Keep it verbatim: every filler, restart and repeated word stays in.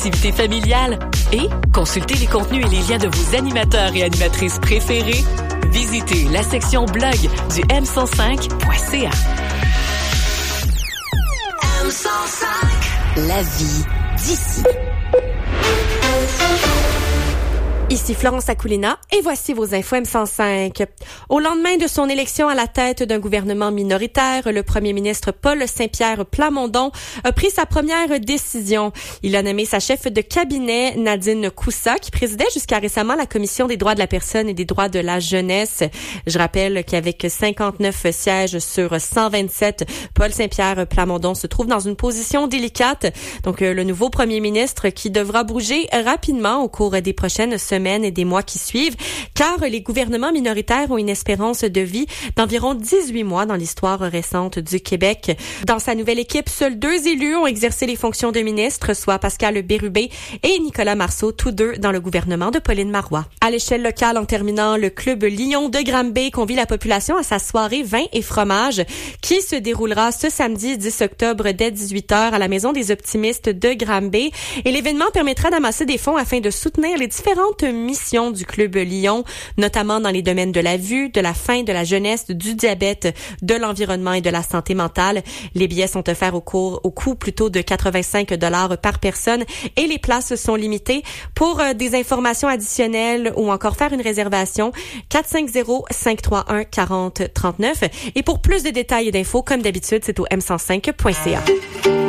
activités familiales et consultez les contenus et les liens de vos animateurs et animatrices préférés. Visitez la section blog du m cent cinq point c a. M cent cinq. La vie d'ici. Ici Florence Akoulina et voici vos infos M cent cinq. Au lendemain de son élection à la tête d'un gouvernement minoritaire, le premier ministre Paul Saint-Pierre Plamondon a pris sa première décision. Il a nommé sa chef de cabinet, Nadine Coussa, qui présidait jusqu'à récemment la Commission des droits de la personne et des droits de la jeunesse. Je rappelle qu'avec cinquante-neuf sièges sur cent vingt-sept, Paul Saint-Pierre Plamondon se trouve dans une position délicate. Donc, le nouveau premier ministre qui devra bouger rapidement au cours des prochaines semaines et des mois qui suivent, car les gouvernements minoritaires ont une espérance de vie d'environ dix-huit mois dans l'histoire récente du Québec. Dans sa nouvelle équipe, seuls deux élus ont exercé les fonctions de ministre, soit Pascal Bérubé et Nicolas Marceau, tous deux dans le gouvernement de Pauline Marois. À l'échelle locale, en terminant, le club Lion de Granby convie la population à sa soirée vin et fromage qui se déroulera ce samedi dix octobre dès dix-huit heures à la Maison des Optimistes de Granby. Et l'événement permettra d'amasser des fonds afin de soutenir les différentes mission du Club Lion, notamment dans les domaines de la vue, de la faim, de la jeunesse, du diabète, de l'environnement et de la santé mentale. Les billets sont offerts au, cours, au coût plutôt de quatre-vingt-cinq dollars par personne et les places sont limitées. Pour euh, des informations additionnelles ou encore faire une réservation, quatre cinq zéro, cinq trois un, quatre zéro trois neuf. Et pour plus de détails et d'infos, comme d'habitude, c'est au m cent cinq point c a.